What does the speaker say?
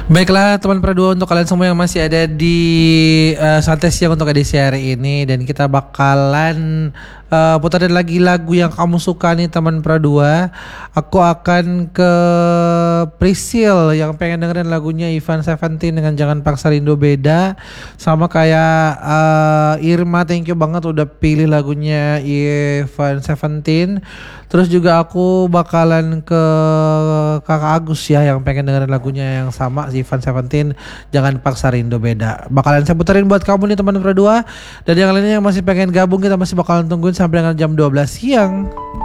Baiklah teman Pradua, untuk kalian semua yang masih ada di Santai Siang untuk edisi hari ini, dan kita bakalan putarin lagi lagu yang kamu suka nih teman Pradua. Aku akan ke Prisil yang pengen dengerin lagunya Ivan Seventeen dengan Jangan Paksa Rindu Beda. Sama kayak Irma, thank you banget udah pilih lagunya Ivan Seventeen. Terus juga aku bakalan ke Kakak Agus ya yang pengen dengerin lagunya yang sama si Ivan Seventeen, Jangan Paksa Rindu Beda. Bakalan saya puterin buat kamu nih teman Pradua. Dan yang lainnya yang masih pengen gabung, kita masih bakalan tungguin sampai dengan jam 12 siang.